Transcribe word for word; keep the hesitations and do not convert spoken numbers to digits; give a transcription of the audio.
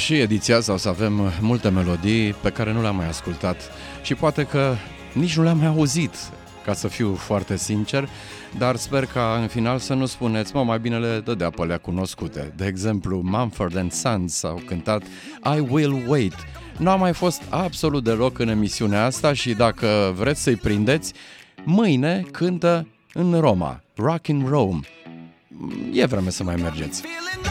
și ediția asta o să avem multe melodii pe care nu le-am mai ascultat și poate că nici nu le-am mai auzit, ca să fiu foarte sincer, dar sper ca în final să nu spuneți, mă, mai bine le dădea pe alea cunoscute. De exemplu, Mumford and Sons au cântat I Will Wait. Nu a mai fost absolut deloc în emisiunea asta și dacă vreți să-i prindeți, mâine cântă în Roma, Rock in Rome. E vreme să mai mergeți.